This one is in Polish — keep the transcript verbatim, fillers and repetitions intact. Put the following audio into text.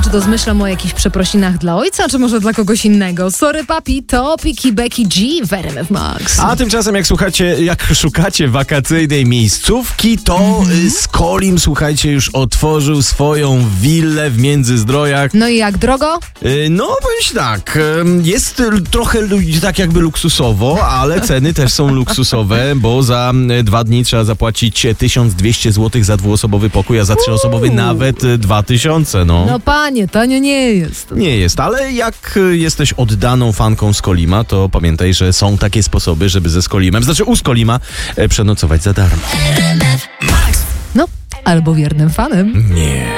czy to zmyślam o jakichś przeprosinach dla ojca, czy może dla kogoś innego? Sorry papi, to Piki Becky G w R M F Max. A tymczasem jak słuchacie, jak szukacie wakacyjnej miejscówki, to mm-hmm. Skolim, słuchajcie, już otworzył swoją willę w Międzyzdrojach. No i jak drogo? No, powiem tak, jest trochę tak jakby luksusowo, ale ceny też są luksusowe, bo za dwa dni trzeba zapłacić tysiąc dwieście złotych za dwuosobowy pokój, a za trzyosobowy nawet dwa tysiące, no. No panie, tanio nie jest. Nie jest, ale jak jesteś oddaną fanką Skolima, to pamiętaj, że są takie sposoby, żeby ze Skolimem, znaczy u Skolima, przenocować za darmo. No, albo wiernym fanem. Nie.